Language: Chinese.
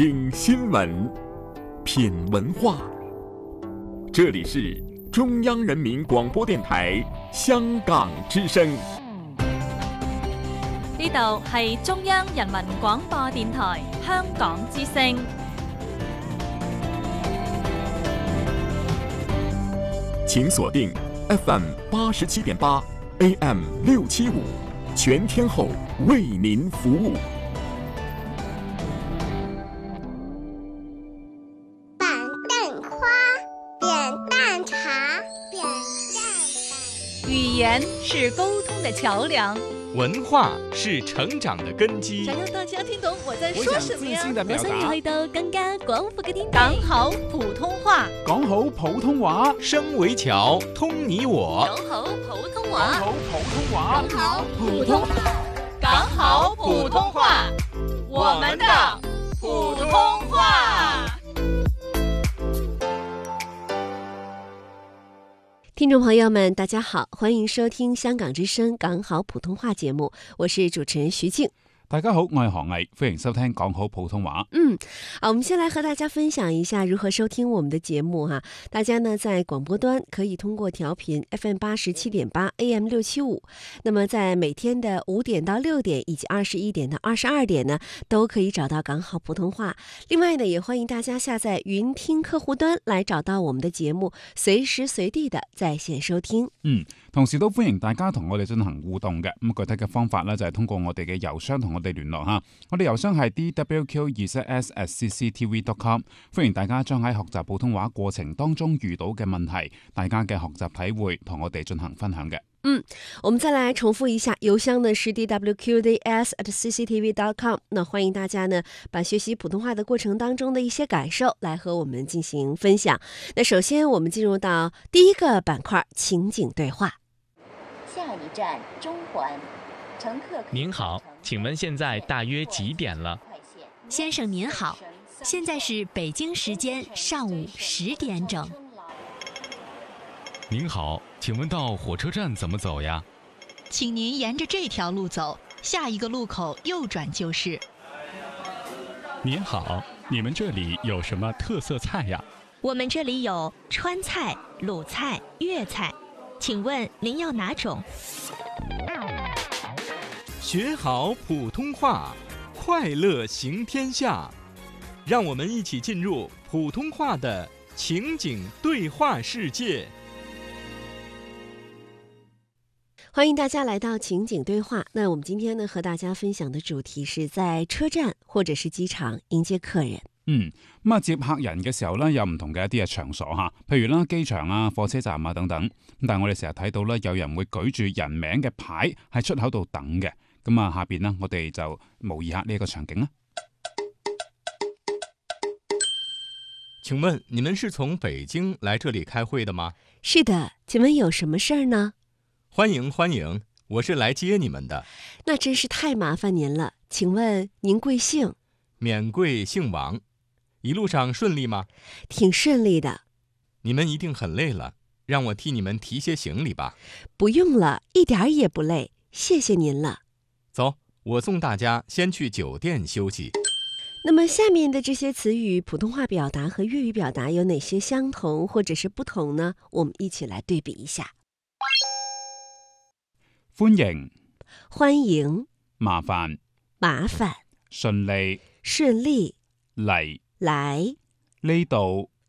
听新闻，品文化。这里是中央人民廣播電台香港之聲。 呢度係中央人民廣播電台香港之聲。 請鎖定 FM 87.8 AM 675，全天候為您服務。 板凳花，扁担茶，扁担。 語言是溝通的橋梁， 文化是成長的根基。 想讓大家聽懂我在說什麼呀？ 我想要去到更加廣闊嘅天地。 講好普通話， 講好普通話， 聲為橋，通你我。 講好普通話， 講好普通話， 講好普通話，講好普通話，我們的普通話。 聽眾朋友們，大家好，歡迎收聽香港之聲講好普通話節目，我是主持人徐靜。 大家好，我係何毅，歡迎收聽講好普通話。 好，我們先來和大家分享一下如何收聽我們的節目哈。大家呢在廣播端可以通過調頻 FM 87.8 AM 675，那麼在每天的5點到6點以及21點到22點呢，都可以找到講好普通話。另外呢，也歡迎大家下載雲聽客戶端來找到我們的節目，隨時隨地的在線收聽。 同時都歡迎大家同我哋進行互動嘅。咁具體嘅方法呢，就係通過我哋嘅郵箱同我哋聯絡吓。我哋郵箱係 dwq2s@cctv.com。歡迎大家將喺學習普通話過程當中遇到嘅問題，大家嘅學習體會同我哋進行分享嘅。 我們再來重複一下，郵箱呢是 dwqds@cctv.com。那歡迎大家呢把學習普通話的過程當中的一些感受來和我們進行分享。那首先我們進入到第一個板塊，情景對話。 下一站中環，乘客。 您好，請問現在大約幾點了？ 先生您好，現在是北京時間上午10點整。 您好，請問到火車站怎麼走呀？ 請您沿着這條路走，下一個路口右轉就是。 您好，你們這裡有什麼特色菜呀？ 我們這裡有川菜、魯菜、粵菜，請問您要哪種？ 學好普通話，快樂行天下。讓我們一起進入普通話的情景對話世界。 歡迎大家來到情景對話。那我們今天呢和大家分享的主題是在車站或者是機場迎接客人。 咁接客人嘅時候呢，有唔同嘅一啲嘅場所吓，譬如啦機場啊、火車站啊等等。但係我哋成日睇到呢，有人會舉住人名嘅牌喺出口度等嘅。咁下邊呢，我哋就模擬下呢一個場景啦。 請問你們是從北京來這裡開會的嗎？ 是的，請問有什麼事兒呢？ 歡迎歡迎，我是來接你們的。 那真是太麻煩您了，請問您貴姓？ 免貴姓王。一路上順利嗎？ 挺順利的。 你們一定很累了，讓我替你們提些行李吧。 不用了，一點兒也不累，謝謝您了。 走，我送大家先去酒店休息。 那麼下面的這些詞語，普通話表達和粵語表達有哪些相同或者是不同呢？我們一起來對比一下。 歡迎， 歡迎， 麻煩， 麻煩， 順利， 順利， 嚟， 來， 呢度，